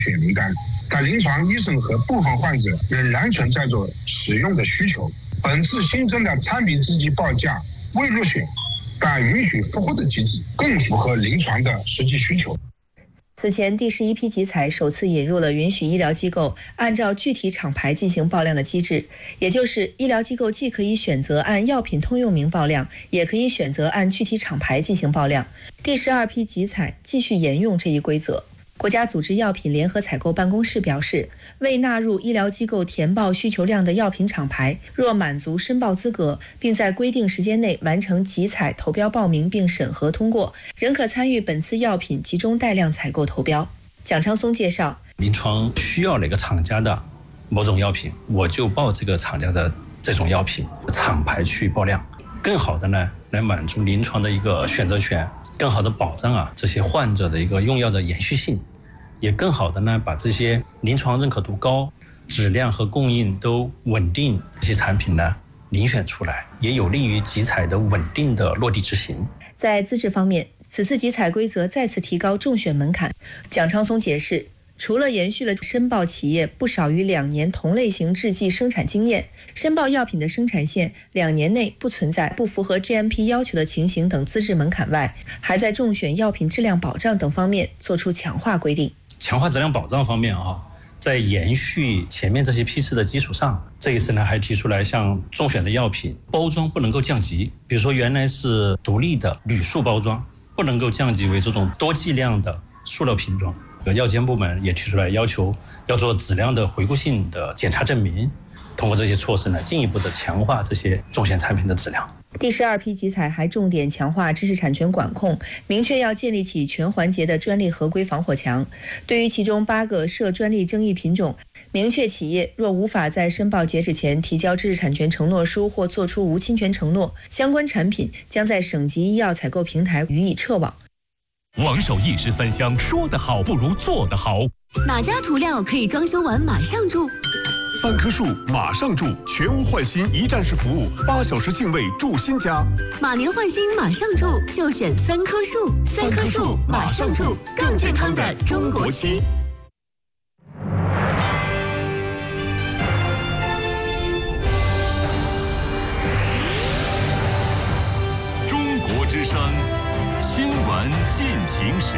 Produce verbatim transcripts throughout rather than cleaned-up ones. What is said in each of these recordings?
血名单，但临床医生和部分患者仍然存在着使用的需求。本次新增的产品制剂报价未入选，但允许复活的机制更符合临床的实际需求。 此前，第十一批集采首次引入了允许医疗机构按照具体厂牌进行报量的机制，也就是医疗机构既可以选择按药品通用名报量，也可以选择按具体厂牌进行报量。第十二批集采继续沿用这一规则。国家组织药品联合采购办公室表示，未纳入医疗机构填报需求量的药品厂牌，若满足申报资格，并在规定时间内完成集采投标报名并审核通过，仍可参与本次药品集中带量采购投标。蒋昌松介绍， 临床需要哪个厂家的某种药品，我就报这个厂家的这种药品，厂牌去报量，更好的呢来满足临床的一个选择权，更好的保障啊这些患者的一个用药的延续性，也更好的呢把这些临床认可度高、质量和供应都稳定这些产品呢遴选出来，也有利于集采的稳定的落地执行。 在资质方面，此次集采规则再次提高中选门槛。蒋昌松解释，除了延续了申报企业不少于两年同类型制剂生产经验，申报药品的生产线两年内不存在不符合 G M P 要求的情形等资质门槛外，还在中选药品质量保障等方面做出强化规定。 强化质量保障方面啊，在延续前面这些批次的基础上，这一次呢还提出来，像中选的药品包装不能够降级，比如说原来是独立的铝塑包装，不能够降级为这种多剂量的塑料瓶装。药监部门也提出来要求要做质量的回顾性的检查证明，通过这些措施呢，进一步的强化这些中选产品的质量。 第十二批集采还重点强化知识产权管控，明确要建立起全环节的专利合规防火墙。对于其中八个涉专利争议品种，明确企业若无法在申报截止前提交知识产权承诺书或作出无侵权承诺，相关产品将在省级医药采购平台予以撤网。 王守义十三香，说得好不如做得好。 哪家涂料可以装修完马上住？ 三棵树马上住，全屋换新一站式服务，八小时净位住新家。 马年换新马上住，就选三棵树。三棵树马上住，更健康的中国区。 中国之声，新闻进行时。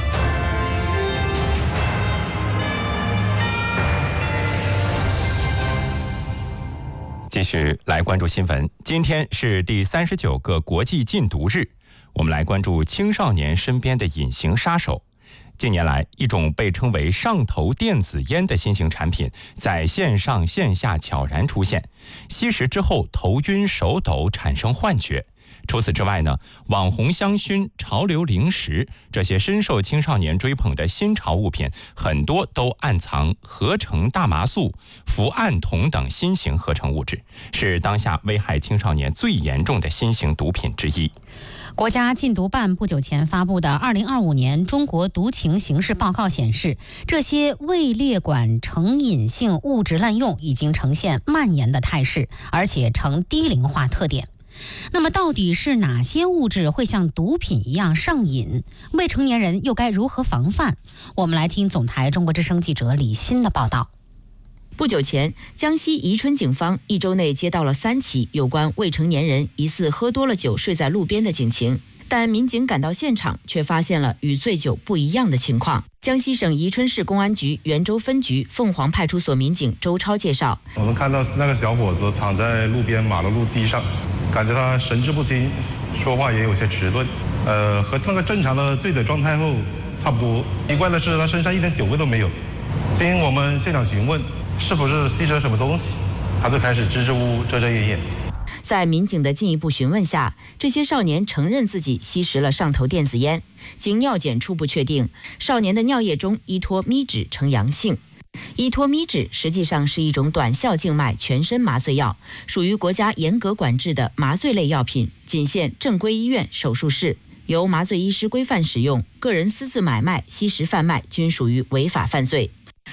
继续来关注新闻，今天是第三十九个国际禁毒日，我们来关注青少年身边的隐形杀手。近年来，一种被称为上头电子烟的新型产品在线上线下悄然出现，吸食之后头晕手抖，产生幻觉。除此之外呢，网红香薰、潮流零食这些深受青少年追捧的新潮物品，很多都暗藏合成大麻素、氟胺酮等新型合成物质，是当下危害青少年最严重的新型毒品之一。 国家禁毒办不久前发布的二零二五年中国毒情形势报告显示，这些未列管成瘾性物质滥用已经呈现蔓延的态势，而且呈低龄化特点。那么到底是哪些物质会像毒品一样上瘾？未成年人又该如何防范？我们来听总台中国之声记者李欣的报道。 不久前，江西宜春警方一周内接到了三起有关未成年人疑似喝多了酒睡在路边的警情，但民警赶到现场却发现了与醉酒不一样的情况。江西省宜春市公安局袁州分局凤凰派出所民警周超介绍， 我们看到那个小伙子躺在路边马路路基上，感觉他神志不清，说话也有些迟钝，呃，和那个正常的醉酒状态后差不多。奇怪的是，他身上一点酒味都没有。经我们现场询问，是不是吸食了什么东西，他就开始支支吾吾、遮遮掩掩。 在民警的进一步询问下，这些少年承认自己吸食了上头电子烟。经尿检初步确定，少年的尿液中依托咪酯呈阳性。依托咪酯实际上是一种短效静脉全身麻醉药，属于国家严格管制的麻醉类药品，仅限正规医院手术室，由麻醉医师规范使用，个人私自买卖、吸食贩卖均属于违法犯罪。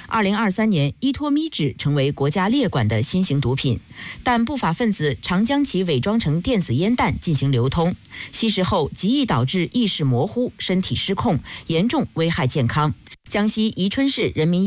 二零二三年，依托咪酯成为国家列管的新型毒品，但不法分子常将其伪装成电子烟弹进行流通，吸食后极易导致意识模糊、身体失控，严重危害健康。江西宜春市人民